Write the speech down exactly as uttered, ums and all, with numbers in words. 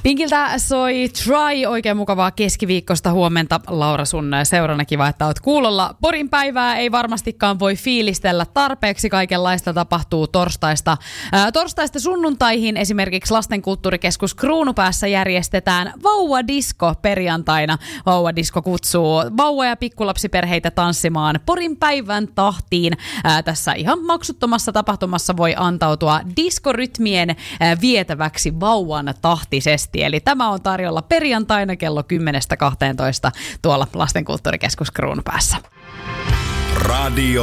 Pinkiltä soi Try, oikein mukavaa keskiviikkosta huomenta. Laura, sun seurana kiva, että oot kuulolla. Porin päivää ei varmastikaan voi fiilistellä tarpeeksi, kaikenlaista tapahtuu torstaista. Ää, torstaista sunnuntaihin esimerkiksi Lastenkulttuurikeskus Kruunupäässä järjestetään vauvadisko perjantaina. Vauvadisko kutsuu vauva- ja pikkulapsiperheitä tanssimaan Porin päivän tahtiin. Ää, tässä ihan maksuttomassa tapahtumassa voi antautua diskorytmien ää, vietäväksi vauvan tahtisesti. Eli tämä on tarjolla perjantaina kello kymmenestä kahteentoista tuolla Lastenkulttuurikeskus Kruunupäässä. Radio